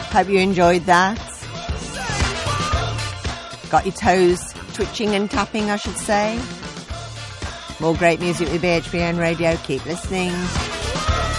Hope you enjoyed that. Got your toes twitching and tapping, I should say. More great music with BHBN Radio. Keep listening.